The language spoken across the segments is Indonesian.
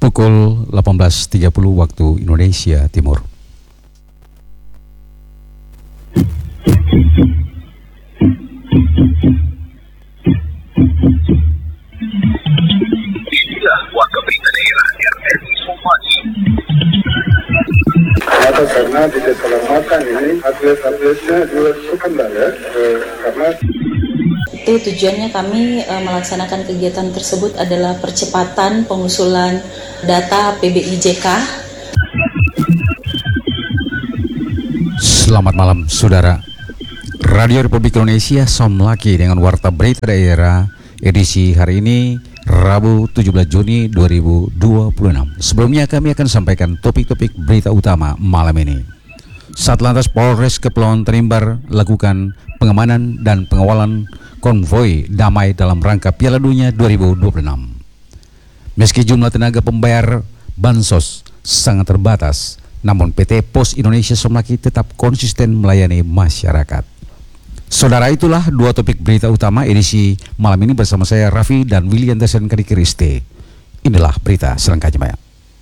pukul 18.30 waktu Indonesia Timur. Inilah warga berita daerah RRI Somasi. Karena di keselamatan ini atlet-atletnya juga skandal ya, karena itu tujuannya kami melaksanakan kegiatan tersebut adalah percepatan pengusulan data PBIJK. Selamat malam saudara. Radio Republik Indonesia Somlaki dengan Warta Berita Daerah edisi hari ini Rabu 17 Juni 2026. Sebelumnya kami akan sampaikan topik-topik berita utama malam ini. Satlantas Polres Kepulauan Tanimbar lakukan pengamanan dan pengawalan konvoi damai dalam rangka Piala Dunia 2026. Meski jumlah tenaga pembayar bansos sangat terbatas, namun PT Pos Indonesia Somlaki tetap konsisten melayani masyarakat. Saudara, itulah dua topik berita utama edisi malam ini bersama saya Raffi dan William Desen Kadikiriste. Inilah berita selengkapnya.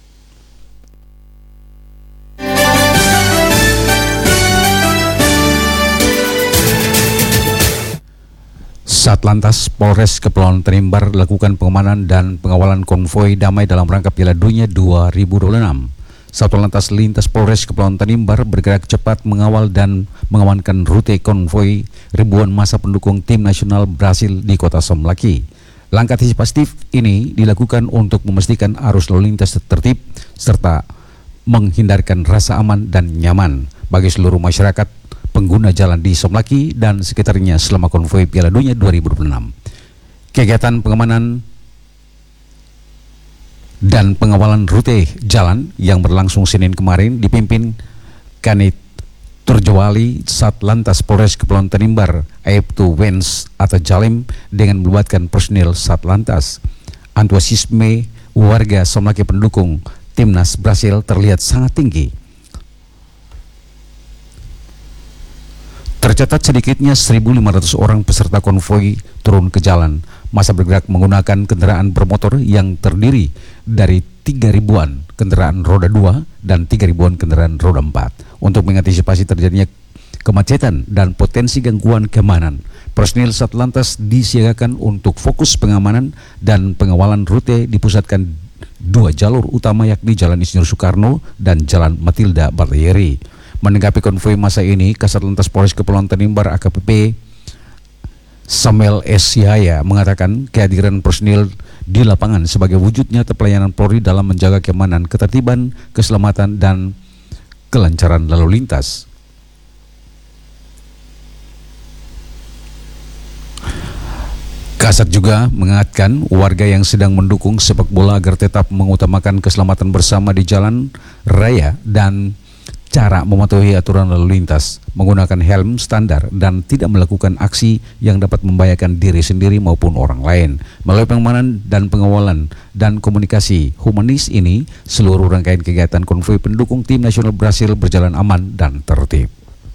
Satlantas Polres Kepulauan Tanimbar lakukan pengamanan dan pengawalan konvoi damai dalam rangka Piala Dunia 2026. Satlantas Lintas Polres Kepulauan Tanimbar bergerak cepat mengawal dan mengamankan rute konvoi ribuan massa pendukung tim nasional Brasil di kota Somlaki. Langkah antisipatif ini dilakukan untuk memastikan arus lalu lintas tertib serta menghindarkan rasa aman dan nyaman bagi seluruh masyarakat pengguna jalan di Somlaki dan sekitarnya selama konvoi Piala Dunia 2026. Kegiatan pengamanan dan pengawalan rute jalan yang berlangsung Senin kemarin dipimpin Kanit Turjawali Satlantas Polres Kepulauan Tanimbar Aibtu Wens atau Jalim dengan melibatkan personil Satlantas. Antusiasme warga Somlaki pendukung timnas Brasil terlihat sangat tinggi. Tercatat sedikitnya 1.500 orang peserta konvoi turun ke jalan. Masa bergerak menggunakan kendaraan bermotor yang terdiri dari 3.000-an kendaraan roda 2 dan 3.000-an kendaraan roda 4. Untuk mengantisipasi terjadinya kemacetan dan potensi gangguan keamanan, personil Satlantas disiagakan untuk fokus pengamanan dan pengawalan rute dipusatkan dua jalur utama yakni Jalan Insinyur Soekarno dan Jalan Matilda Bartieri. Menanggapi konvoi masa ini, Kasat Lantas Polres Kepulauan Tanimbar AKBP Samuel S. Yahya mengatakan kehadiran personil di lapangan sebagai wujud nyata pelayanan Polri dalam menjaga keamanan, ketertiban, keselamatan, dan kelancaran lalu lintas. Kasat juga mengingatkan warga yang sedang mendukung sepak bola agar tetap mengutamakan keselamatan bersama di jalan raya dan cara mematuhi aturan lalu lintas, menggunakan helm standar dan tidak melakukan aksi yang dapat membahayakan diri sendiri maupun orang lain. Melalui pengamanan dan pengawalan dan komunikasi humanis ini, seluruh rangkaian kegiatan konvoi pendukung tim nasional Brasil berjalan aman dan tertib.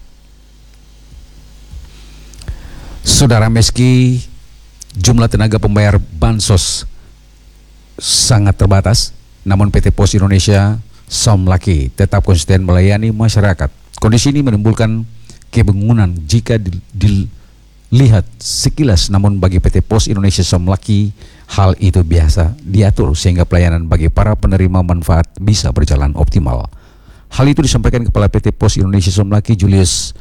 Saudara, meski jumlah tenaga pembayar bansos sangat terbatas, namun PT Pos Indonesia Somlaki tetap konsisten melayani masyarakat. Kondisi ini menimbulkan kebingungan jika dilihat sekilas, namun bagi PT Pos Indonesia Somlaki hal itu biasa diatur sehingga pelayanan bagi para penerima manfaat bisa berjalan optimal. Hal itu disampaikan Kepala PT Pos Indonesia Somlaki Julius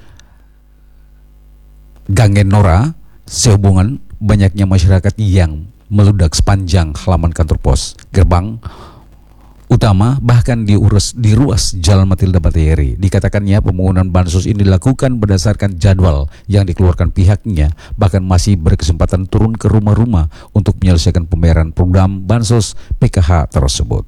Gangenora sehubungan banyaknya masyarakat yang meludak sepanjang halaman kantor pos, gerbang utama, bahkan di ruas Jalan Matilda Bartieri. Dikatakannya pembangunan bansos ini dilakukan berdasarkan jadwal yang dikeluarkan pihaknya, bahkan masih berkesempatan turun ke rumah-rumah untuk menyelesaikan pembayaran program bansos PKH tersebut.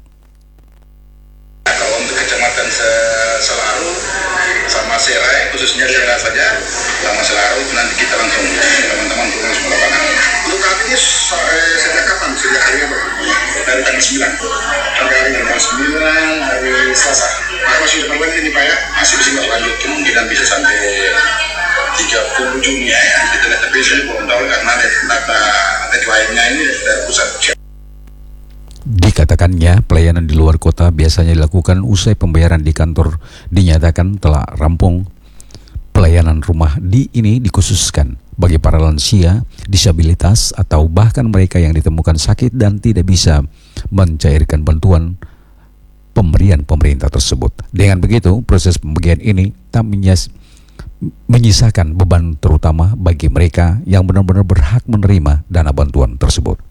Kalau untuk kecamatan Selaru sama Serai, khususnya Serai saja, sama Selaru nanti kita langsung teman-teman turun semua lapangan. Untuk kami ini sejak kapan? Sejak hari apa? Dari tanggal 9 sampai hari tanggal 9 hari Selasa. Maka masih berbuat ini Pak ya, masih bisa berlanjut, kemungkinan bisa sampai 30 Juni ya. Kita lihat, tapi saya belum tahu karena data deadline-nya ini dari pusat. Di Dikatakannya, pelayanan di luar kota biasanya dilakukan usai pembayaran di kantor dinyatakan telah rampung. Pelayanan rumah ini dikhususkan bagi para lansia, disabilitas, atau bahkan mereka yang ditemukan sakit dan tidak bisa mencairkan bantuan pemberian pemerintah tersebut. Dengan begitu, proses pembagian ini tak menyisakan beban terutama bagi mereka yang benar-benar berhak menerima dana bantuan tersebut.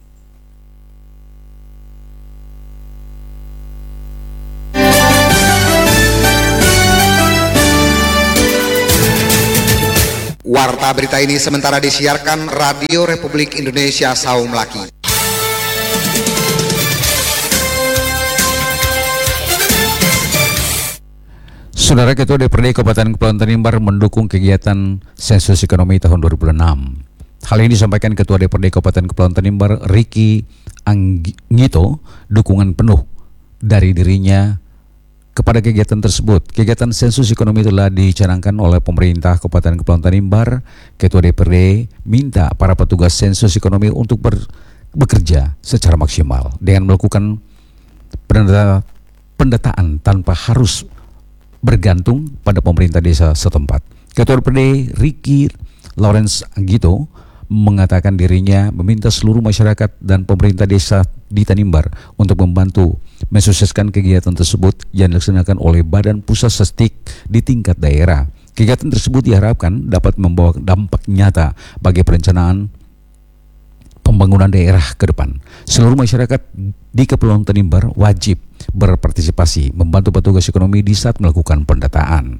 Warta berita ini sementara disiarkan Radio Republik Indonesia Saung Laki. Saudara Ketua DPRD Kabupaten Kepulauan Tanimbar mendukung kegiatan sensus ekonomi tahun 2006. Hal ini disampaikan Ketua DPRD Kabupaten Kepulauan Tanimbar, Ricky Anggito, dukungan penuh dari dirinya kepada kegiatan tersebut. Kegiatan sensus ekonomi telah dicanangkan oleh pemerintah Kabupaten Kepulauan Tanimbar. Ketua DPRD minta para petugas sensus ekonomi untuk bekerja secara maksimal dengan melakukan pendataan tanpa harus bergantung pada pemerintah desa setempat. Ketua DPRD Ricky Lawrence Anggito mengatakan dirinya meminta seluruh masyarakat dan pemerintah desa di Tanimbar untuk membantu mensukseskan kegiatan tersebut yang dilaksanakan oleh Badan Pusat Statistik di tingkat daerah. Kegiatan tersebut diharapkan dapat membawa dampak nyata bagi perencanaan pembangunan daerah ke depan. Seluruh masyarakat di Kepulauan Tanimbar wajib berpartisipasi membantu petugas ekonomi di saat melakukan pendataan.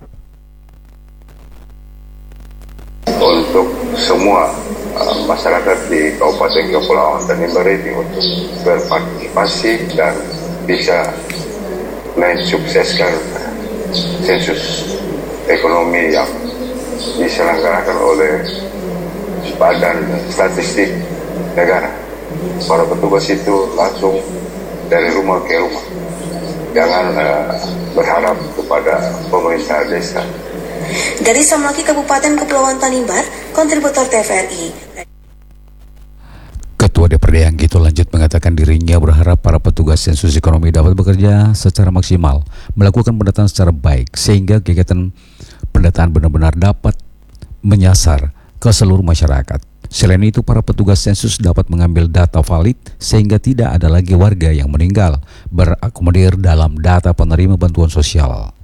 Untuk semua masyarakat di Kabupaten Kepulauan Tanimbar ini untuk berpartisipasi dan bisa mensukseskan sensus ekonomi yang diselenggarakan oleh Badan Statistik Negara. Para petugas itu langsung dari rumah ke rumah, jangan berharap kepada pemerintah desa. Dari Samlaki Kabupaten Kepulauan Tanimbar, kontributor TVRI. Ketua DPRD Anggito lanjut mengatakan dirinya berharap para petugas sensus ekonomi dapat bekerja secara maksimal, melakukan pendataan secara baik, sehingga kegiatan pendataan benar-benar dapat menyasar ke seluruh masyarakat. Selain itu, para petugas sensus dapat mengambil data valid sehingga tidak ada lagi warga yang meninggal berakomodir dalam data penerima bantuan sosial.